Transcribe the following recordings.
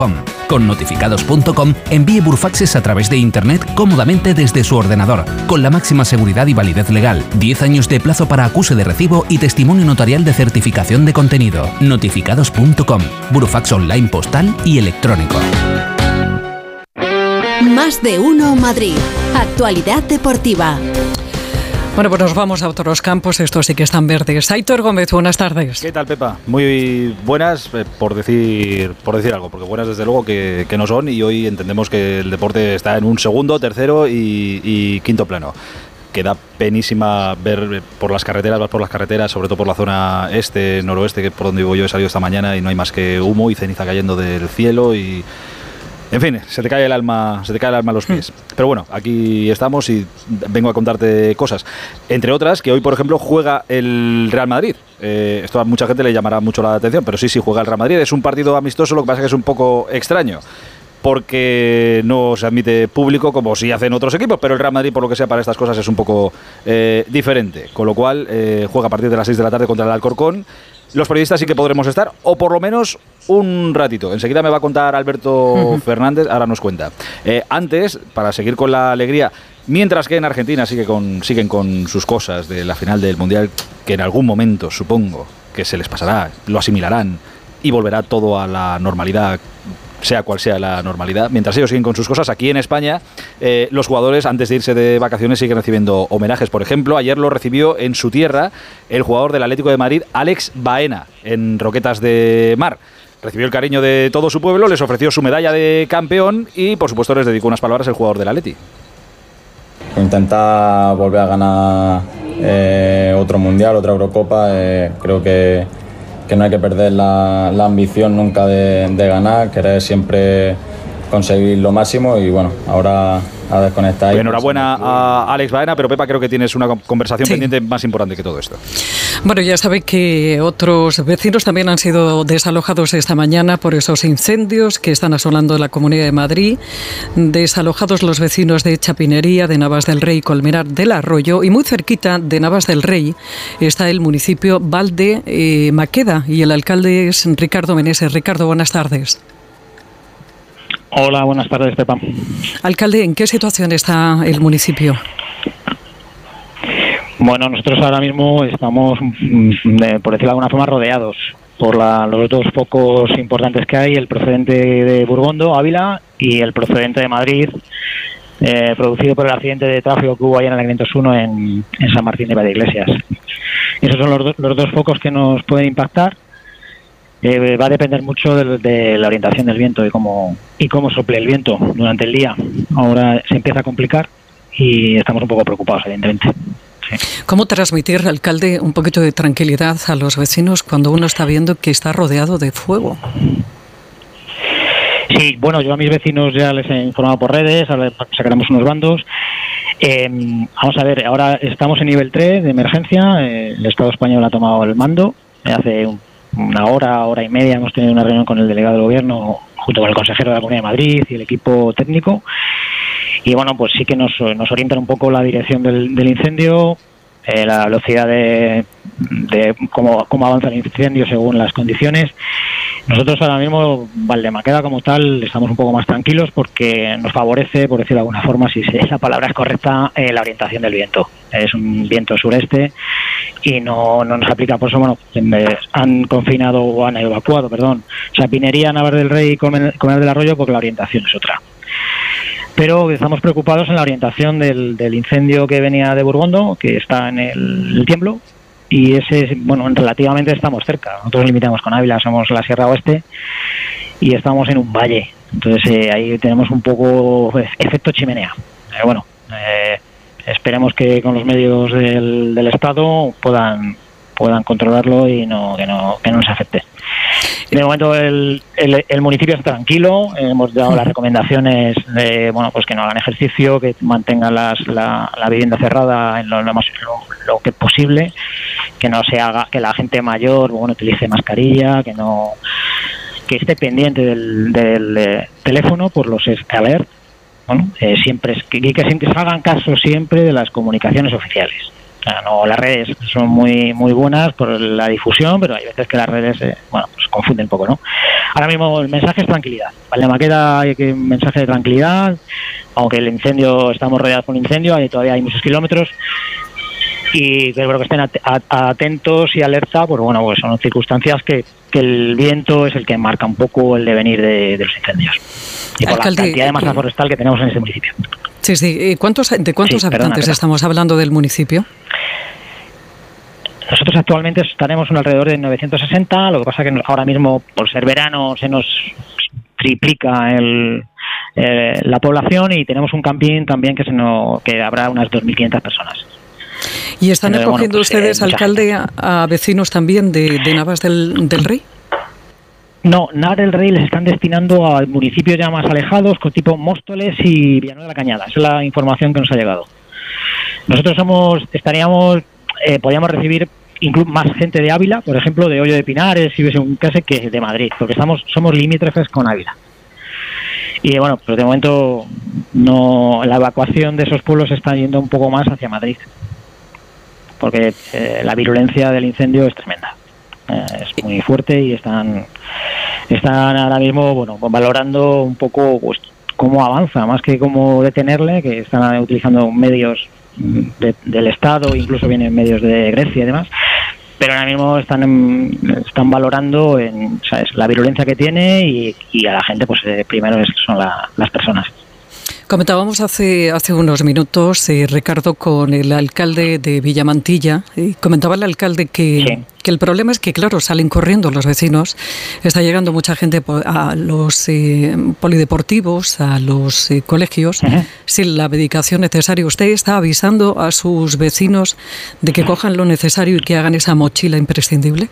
Con notificados.com envíe burofaxes a través de Internet cómodamente desde su ordenador, con la máxima seguridad y validez legal, 10 años de plazo para acuse de recibo y testimonio notarial de certificación de contenido. Notificados.com, burofax online postal y electrónico. Más de uno Madrid. Actualidad deportiva. Bueno, pues nos vamos a otros campos, estos sí que están verdes. Aitor Gómez, buenas tardes. ¿Qué tal, Pepa? Muy buenas, por decir algo, porque buenas desde luego que no son, y hoy entendemos que el deporte está en un segundo, tercero y quinto plano. Que da penísima ver vas por las carreteras, sobre todo por la zona este, noroeste, que por donde vivo yo he salido esta mañana y no hay más que humo y ceniza cayendo del cielo y... En fin, se te cae el alma a los pies. Pero bueno, aquí estamos y vengo a contarte cosas. Entre otras, que hoy, por ejemplo, juega el Real Madrid. Esto a mucha gente le llamará mucho la atención, pero sí, juega el Real Madrid. Es un partido amistoso, lo que pasa es que es un poco extraño, porque no se admite público como sí hacen otros equipos, pero el Real Madrid, por lo que sea, para estas cosas es un poco diferente. Con lo cual, juega a partir de las 6 de la tarde contra el Alcorcón. Los periodistas sí que podremos estar, o por lo menos un ratito. Enseguida me va a contar Alberto Fernández, ahora nos cuenta. Antes, para seguir con la alegría, mientras que en Argentina siguen con sus cosas de la final del Mundial, que en algún momento supongo que se les pasará, lo asimilarán y volverá todo a la normalidad, sea cual sea la normalidad. Mientras ellos siguen con sus cosas, aquí en España, los jugadores, antes de irse de vacaciones, siguen recibiendo homenajes. Por ejemplo, ayer lo recibió en su tierra el jugador del Atlético de Madrid, Alex Baena, en Roquetas de Mar. Recibió el cariño de todo su pueblo, les ofreció su medalla de campeón y, por supuesto, les dedicó unas palabras el jugador del Atleti. Intentar volver a ganar otro Mundial, otra Eurocopa. Creo que no hay que perder la ambición nunca de ganar, querer siempre conseguir lo máximo y bueno, ahora a desconectar. Enhorabuena a Alex Baena, pero Pepa, creo que tienes una conversación pendiente más importante que todo esto. Bueno, ya sabe que otros vecinos también han sido desalojados esta mañana por esos incendios que están asolando la Comunidad de Madrid. Desalojados los vecinos de Chapinería, de Navas del Rey, Colmenar del Arroyo, y muy cerquita de Navas del Rey está el municipio Valde Maqueda y el alcalde es Ricardo Meneses. Ricardo, buenas tardes. Hola, buenas tardes, Pepa. Alcalde, ¿en qué situación está el municipio? Bueno, nosotros ahora mismo estamos, por decirlo de alguna forma, rodeados por los dos focos importantes que hay, el procedente de Burgondo, Ávila, y el procedente de Madrid, producido por el accidente de tráfico que hubo ayer en el 501 en San Martín de Valdeiglesias. Esos son los dos focos que nos pueden impactar. Va a depender mucho de la orientación del viento y cómo sople el viento durante el día. Ahora se empieza a complicar y estamos un poco preocupados, evidentemente. Sí. ¿Cómo transmitir, alcalde, un poquito de tranquilidad a los vecinos cuando uno está viendo que está rodeado de fuego? Sí, bueno, yo a mis vecinos ya les he informado por redes, ahora sacaremos unos bandos. Vamos a ver, ahora estamos en nivel 3 de emergencia, el Estado español ha tomado el mando, hace una hora y media hemos tenido una reunión con el delegado del gobierno junto con el consejero de la Comunidad de Madrid y el equipo técnico y bueno, pues sí que nos orientan un poco la dirección del incendio, la velocidad de cómo avanza el incendio según las condiciones. Nosotros ahora mismo, Valdemaqueda como tal, estamos un poco más tranquilos porque nos favorece, por decirlo de alguna forma, si la palabra es correcta, la orientación del viento. Es un viento sureste y no nos aplica, por eso bueno, han confinado o han evacuado, Chapinería, Navas del Rey y Colmenar del Arroyo porque la orientación es otra. Pero estamos preocupados en la orientación del incendio que venía de Burgondo, que está en el Tiemblo, y ese, bueno, relativamente estamos cerca. Nosotros limitamos con Ávila, somos la Sierra Oeste y estamos en un valle. Entonces ahí tenemos un poco efecto chimenea. Esperemos que con los medios del Estado puedan controlarlo y que no nos afecte. De momento el municipio está tranquilo, hemos dado las recomendaciones de pues que no hagan ejercicio, que mantengan la vivienda cerrada en lo que es posible, que no se haga, que la gente mayor utilice mascarilla, que esté pendiente del teléfono por los alert, siempre que se hagan caso siempre de las comunicaciones oficiales. O sea, las redes son muy muy buenas por la difusión, pero hay veces que las redes pues confunden un poco, ¿no? Ahora mismo el mensaje es tranquilidad. Valdemaqueda hay un mensaje de tranquilidad, aunque el incendio, estamos rodeados por un incendio, todavía hay muchos kilómetros, y creo que estén atentos y alerta, pues bueno, pues son circunstancias que el viento es el que marca un poco el devenir de los incendios. Y por la cantidad de masa forestal que tenemos en este municipio. Sí. ¿De cuántos habitantes estamos hablando del municipio? Nosotros actualmente estaremos alrededor de 960, lo que pasa que ahora mismo, por ser verano, se nos triplica la población, y tenemos un camping también que habrá unas 2.500 personas. ¿Y están acogiendo ustedes, alcalde, a vecinos también de Navas del Rey? No, Navas del Rey les están destinando a municipios ya más alejados, con tipo Móstoles y Villanueva de la Cañada. Esa es la información que nos ha llegado. Nosotros podríamos recibir incluso más gente de Ávila, por ejemplo, de Hoyo de Pinares, si hubiese un caso, que de Madrid, porque somos limítrofes con Ávila. Y bueno, pues de momento la evacuación de esos pueblos está yendo un poco más hacia Madrid, porque la virulencia del incendio es tremenda, es muy fuerte, y están ahora mismo valorando un poco pues cómo avanza, más que cómo detenerle, que están utilizando medios del Estado, incluso vienen medios de Grecia y demás, pero ahora mismo están valorando ¿sabes?, la virulencia que tiene, y a la gente pues primero son las personas. Comentábamos hace unos minutos, Ricardo, con el alcalde de Villamantilla, y comentaba el alcalde que el problema es que, claro, salen corriendo los vecinos, está llegando mucha gente a los polideportivos, a los colegios, sin la medicación necesaria. ¿Usted está avisando a sus vecinos de que cojan lo necesario y que hagan esa mochila imprescindible?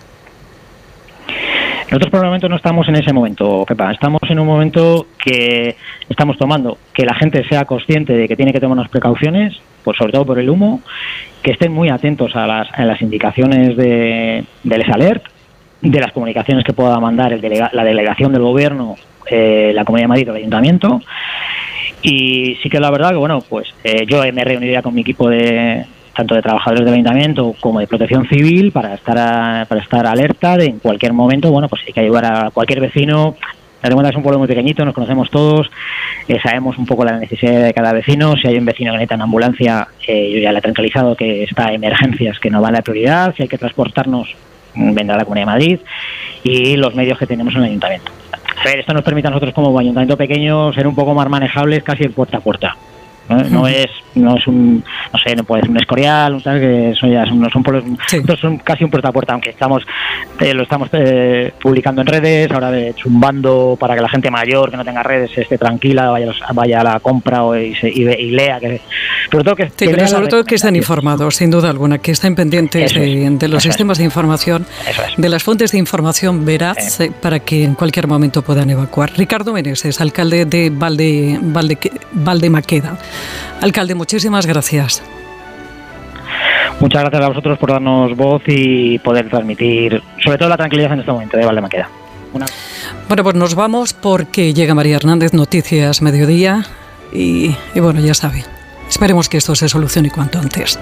Nosotros por el momento no estamos en ese momento, Pepa. Estamos en un momento que estamos tomando que la gente sea consciente de que tiene que tomar unas precauciones, pues sobre todo por el humo, que estén muy atentos a las indicaciones del ESALERT, de las comunicaciones que pueda mandar la delegación del gobierno, la Comunidad de Madrid o el Ayuntamiento. Y sí que la verdad que, pues yo me reuniría con mi equipo tanto de trabajadores del Ayuntamiento como de Protección Civil para estar alerta de en cualquier momento, pues hay que ayudar a cualquier vecino. La cuenta es un pueblo muy pequeñito, nos conocemos todos, sabemos un poco la necesidad de cada vecino. Si hay un vecino que necesita una ambulancia, yo ya le he tranquilizado que está emergencias, que no va a la prioridad. Si hay que transportarnos, vendrá la Comunidad de Madrid y los medios que tenemos en el Ayuntamiento. A ver, esto nos permite a nosotros como Ayuntamiento pequeño ser un poco más manejables, casi el puerta a puerta. No es un, no sé, no puede ser un Escorial, un tal, que eso ya son pueblos, son casi un puerta a puerta, aunque lo estamos publicando en redes. Ahora he hecho un bando para que la gente mayor que no tenga redes esté tranquila, vaya a la compra y lea, sobre todo que estén informados, sin duda alguna, que estén pendientes de los sistemas de información, de las fuentes de información veraz, para que en cualquier momento puedan evacuar. Ricardo Meneses, alcalde de Valdemaqueda. Alcalde, muchísimas gracias. Muchas gracias a vosotros por darnos voz y poder transmitir, sobre todo, la tranquilidad en este momento de Valdemaqueda. Bueno, pues nos vamos porque llega María Hernández, Noticias Mediodía, y bueno, ya sabe, esperemos que esto se solucione cuanto antes.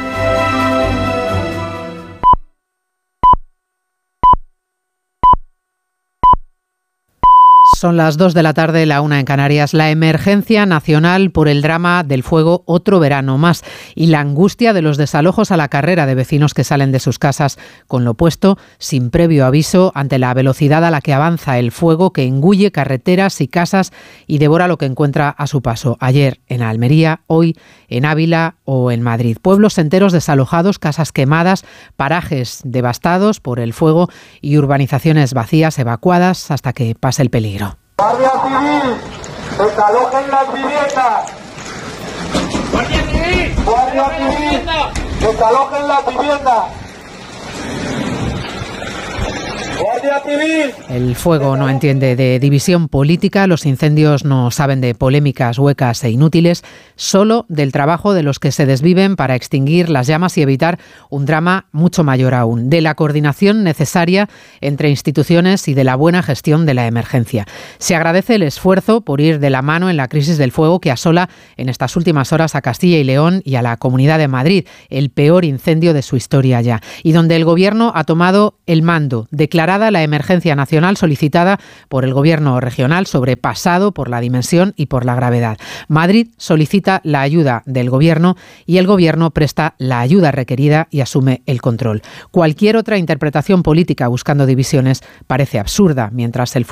Son las 2 de la tarde, la 1 en Canarias. La emergencia nacional por el drama del fuego, otro verano más, y la angustia de los desalojos a la carrera de vecinos que salen de sus casas con lo puesto, sin previo aviso, ante la velocidad a la que avanza el fuego, que engulle carreteras y casas y devora lo que encuentra a su paso. Ayer en Almería, hoy en Ávila o en Madrid. Pueblos enteros desalojados, casas quemadas, parajes devastados por el fuego y urbanizaciones vacías, evacuadas hasta que pase el peligro. Guardia Civil, desalojen las viviendas. Guardia Civil, desalojen las viviendas. Guardia Civil. El fuego no entiende de división política, los incendios no saben de polémicas huecas e inútiles, solo del trabajo de los que se desviven para extinguir las llamas y evitar un drama mucho mayor aún, de la coordinación necesaria entre instituciones y de la buena gestión de la emergencia. Se agradece el esfuerzo por ir de la mano en la crisis del fuego que asola en estas últimas horas a Castilla y León y a la Comunidad de Madrid, el peor incendio de su historia ya, y donde el Gobierno ha tomado el mando, declarando declarada la emergencia nacional solicitada por el Gobierno regional, sobrepasado por la dimensión y por la gravedad. Madrid solicita la ayuda del Gobierno y el Gobierno presta la ayuda requerida y asume el control. Cualquier otra interpretación política buscando divisiones parece absurda, mientras el